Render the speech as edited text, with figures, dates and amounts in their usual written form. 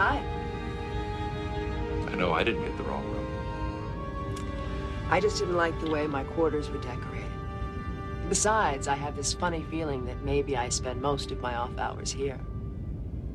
Hi. I know I didn't get the wrong room. I just didn't like the way my quarters were decorated. Besides, I have this funny feeling that maybe I spend most of my off hours here.